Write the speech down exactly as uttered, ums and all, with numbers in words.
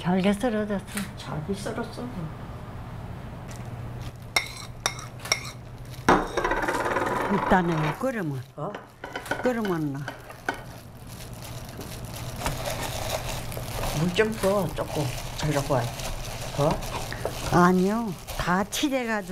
잘게 썰어졌어. 잘게 썰었어. 일단은 끓으면 어? 끓으면 나. 물 좀 더 조금 저러고 와. 어? 아니요, 다 칠해가지고.